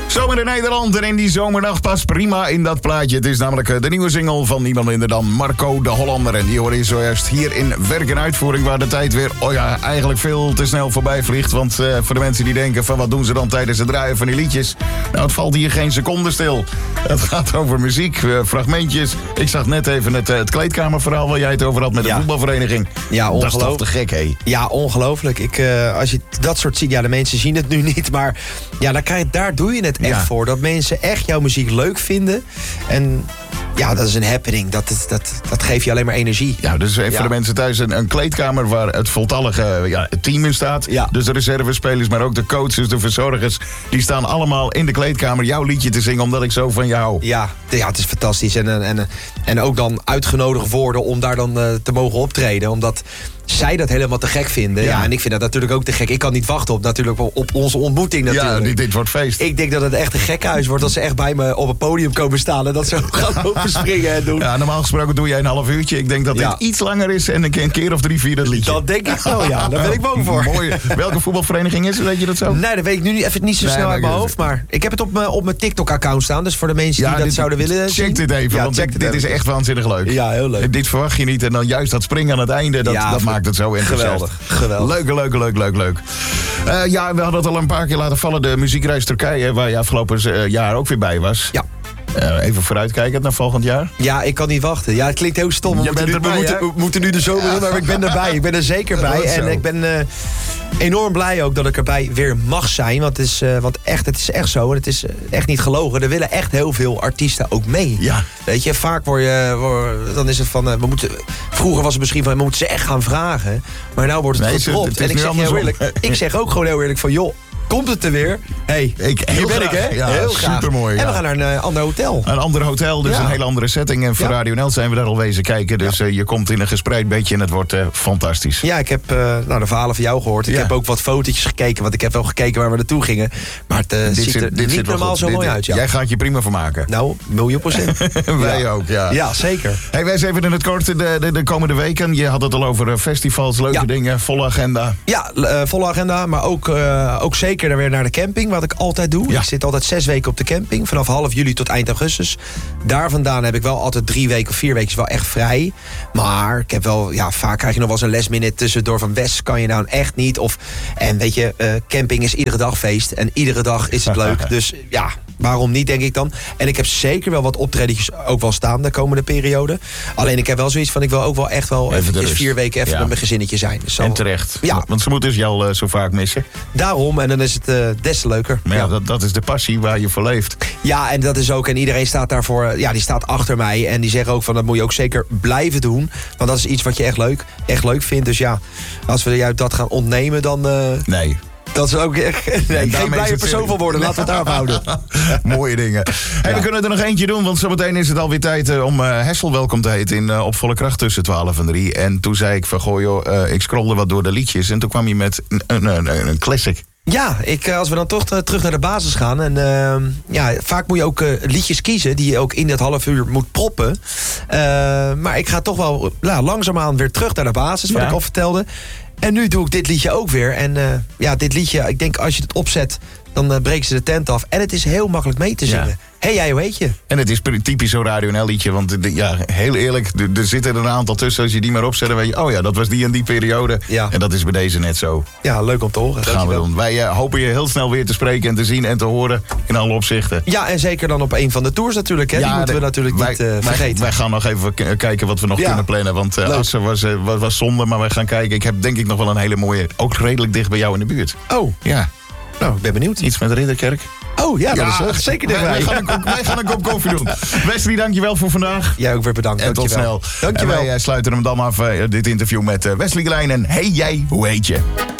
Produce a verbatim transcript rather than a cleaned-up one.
Zomer in Nederland en in die zomernacht past prima in dat plaatje. Het is namelijk de nieuwe single van niemand minder dan Marco de Hollander. En die hoor je zojuist hier in werk en uitvoering, waar de tijd weer, oh ja, eigenlijk veel te snel voorbij vliegt. Want uh, voor de mensen die denken van wat doen ze dan tijdens het draaien van die liedjes? Nou, het valt hier geen seconde stil. Het gaat over muziek, uh, fragmentjes. Ik zag net even het, uh, het kleedkamerverhaal waar jij het over had met de ja. voetbalvereniging. Ja, ongelooflijk. Dat is toch te gek, hé? Ja, ongelooflijk. Ik, uh, als je dat soort ziet, ja, de mensen zien het nu niet, maar ja, daar, krijg je, daar doe je het echt ja. voor. Dat mensen echt jouw muziek leuk vinden. En ja, dat is een happening. Dat, dat, dat, dat geeft je alleen maar energie. Ja, dus even ja. voor de mensen thuis een, een kleedkamer waar het voltallige ja, het team in staat. Ja. Dus de reservespelers, maar ook de coaches, de verzorgers. Die staan allemaal in de kleedkamer jouw liedje te zingen, omdat ik zo van je hou. Ja, ja, het is fantastisch. En, en, en ook dan uitgenodigd worden om daar dan uh, te mogen optreden. Omdat zij dat helemaal te gek vinden. Ja. ja, en ik vind dat natuurlijk ook te gek. Ik kan niet wachten op, natuurlijk, op onze ontmoeting natuurlijk. Ja, dit, dit wordt feest. Ik denk dat het echt een gekhuis wordt als ze echt bij me op het podium komen staan en dat ze gaan lopen springen en doen. Ja, normaal gesproken doe jij een half uurtje. Ik denk dat dit ja. iets langer is en een keer of drie, vier dat liedje. Dat denk ik wel, ja. Daar ben ik bang voor. Mooi. Welke voetbalvereniging is het? Weet je dat zo? Nee, dat weet ik nu even niet zo nee, snel uit mijn dus hoofd. Maar ik heb het op mijn, op mijn TikTok-account staan. Dus voor de mensen ja, die dat dit, zouden willen check zien. dit even, ja, want dit, dit is echt waanzinnig leuk. Ja, heel leuk. Dit verwacht je niet. En dan juist dat springen aan het einde, dat, ja, dat maakt het zo enthousiast. Geweldig. Geweldig. Leuk, leuk, leuk, leuk, leuk. Uh, ja, we hadden het al een paar keer laten vallen. De muziekreis Turkije, waar je afgelopen uh, jaar ook weer bij was. Ja. Uh, even vooruitkijkend naar volgend jaar. Ja, ik kan niet wachten. Ja, het klinkt heel stom. We, je moeten, bent nu, erbij, we, moeten, we moeten nu de zomer in, maar ik ben erbij. Ik ben er zeker bij. En ik ben uh, enorm blij ook dat ik erbij weer mag zijn. Want, het is, uh, want echt, het is echt zo. En het is uh, echt niet gelogen. Er willen echt heel veel artiesten ook mee. Ja. Weet je, vaak word je, word, dan is het van, uh, we moeten, vroeger was het misschien van, we moeten ze echt gaan vragen. Maar nou wordt het nee, gedropt. Het en ik zeg, heel eerlijk, ik zeg ook gewoon heel eerlijk van, joh, komt het er weer? Hey, ik, hier ben graag. ik, hè? Ja, heel graag. Supermooi. En ja. we gaan naar een uh, ander hotel. Een ander hotel, dus ja. een hele andere setting. En voor ja. Radio Nel zijn we daar al wezen kijken. Dus ja. uh, je komt in een gespreid bedje en het wordt uh, fantastisch. Ja, ik heb uh, nou, de verhalen van jou gehoord. Ik ja. heb ook wat fotootjes gekeken, want ik heb wel gekeken waar we naartoe gingen. Maar het uh, ziet er dit niet normaal zo dit, mooi uit. Ja. Jij gaat je prima voor maken. Nou, miljoen procent. Wij ja. ook, ja. Ja, zeker. Hey, wij zijn even in het kort de, de, de komende weken. Je had het al over festivals, leuke ja. dingen, volle agenda. Ja, uh, volle agenda, maar ook, uh, ook zeker weer naar de camping, wat ik altijd doe. Ja. Ik zit altijd zes weken op de camping, vanaf half juli tot eind augustus. Daar vandaan heb ik wel altijd drie weken of vier weken wel echt vrij. Maar ik heb wel, ja, vaak krijg je nog wel eens een last minute tussendoor van West, kan je nou echt niet. Of, en weet je, uh, camping is iedere dag feest en iedere dag is het leuk. Dus ja, waarom niet, denk ik dan. En ik heb zeker wel wat optredetjes ook wel staan de komende periode. Alleen ik heb wel zoiets van, ik wil ook wel echt wel even vier weken even ja. met mijn gezinnetje zijn. Dus en terecht. Ja. Want ze moeten dus jou uh, zo vaak missen. Daarom, en dan is het uh, des te leuker. Maar ja, ja. Dat, dat is de passie waar je voor leeft. Ja, en dat is ook, en iedereen staat daarvoor, ja, die staat achter mij. En die zeggen ook van, dat moet je ook zeker blijven doen. Want dat is iets wat je echt leuk, echt leuk vindt. Dus ja, als we juist dat gaan ontnemen, dan... Uh, nee. Dat is ook echt nee, geen blije persoon van worden. Laten we het daarop houden. Mooie dingen. Hey, ja. We kunnen er nog eentje doen, want zometeen is het alweer tijd uh, om uh, Hessel welkom te heten in uh, Op Volle Kracht tussen twaalf en drie. En toen zei ik van, goh joh, uh, ik scrollde wat door de liedjes. En toen kwam je met een, een, een, een classic. Ja, ik, als we dan toch terug naar de basis gaan. En uh, ja, vaak moet je ook uh, liedjes kiezen die je ook in dat half uur moet proppen. Uh, maar ik ga toch wel nou, langzaamaan weer terug naar de basis, wat ja. ik al vertelde. En nu doe ik dit liedje ook weer. En uh, ja, dit liedje, ik denk als je het opzet, dan uh, breken ze de tent af. En het is heel makkelijk mee te zingen. Ja. Hé, hey, jij, hoe heet je? En het is typisch zo'n Radio N L liedje. Want de, ja, heel eerlijk, er, er zitten er een aantal tussen. Als je die maar opzet, dan weet je, oh ja, dat was die en die periode. Ja. En dat is bij deze net zo. Ja, leuk om te horen. Dat gaan we doen. Wij uh, hopen je heel snel weer te spreken en te zien en te horen in alle opzichten. Ja, en zeker dan op een van de tours natuurlijk. Hè? Ja, die moeten we natuurlijk wij, niet uh, vergeten. Wij, wij gaan nog even k- kijken wat we nog ja. kunnen plannen. Want uh, Assen was, uh, was, was zonde, maar wij gaan kijken. Ik heb denk ik nog wel een hele mooie, ook redelijk dicht bij jou in de buurt. Oh. Ja. Nou, ik ben benieuwd. Iets met Ridderkerk. Oh ja, dat ja, is uh, zeker dichtbij. Wij, wij, gaan een, wij gaan een kop koffie doen. Wesley, dankjewel voor vandaag. Jij ook weer bedankt. En tot snel. Dankjewel. En wij uh, sluiten hem dan af, uh, dit interview met uh, Wesley Klein. En hey jij, hoe heet je?